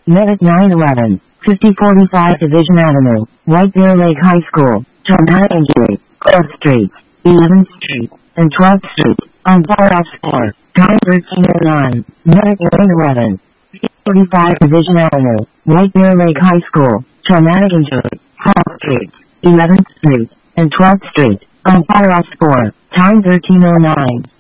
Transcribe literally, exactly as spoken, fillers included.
Medic nine eleven, fifty forty-five Division Avenue, White Bear Lake High School, traumatic injury, Grove Street, eleventh Street, and twelfth Street, on Far-Off Spore, time thirteen oh nine, Medic nine eleven, fifty forty-five Division Avenue, White Bear Lake High School, traumatic injury, Hall Street, eleventh Street, and twelfth Street, on Far-Off Spore, time thirteen oh nine.